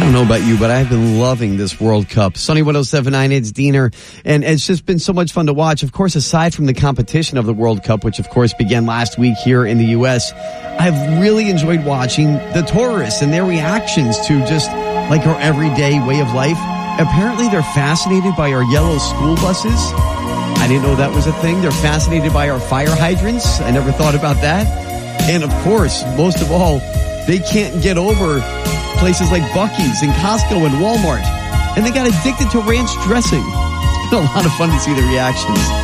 don't know about you, but I've been loving this World Cup. Sunny 107.9, it's Diener, and it's just been so much fun to watch. Of course, aside from the competition of the World Cup, which of course began last week here in the U.S., I've really enjoyed watching the tourists and their reactions to just like our everyday way of life. Apparently, they're fascinated by our yellow school buses. I didn't know that was a thing. They're fascinated by our fire hydrants. I never thought about that. And of course, most of all, they can't get over places like Buc-ee's and Costco and Walmart. And they got addicted to ranch dressing. It's been a lot of fun to see the reactions.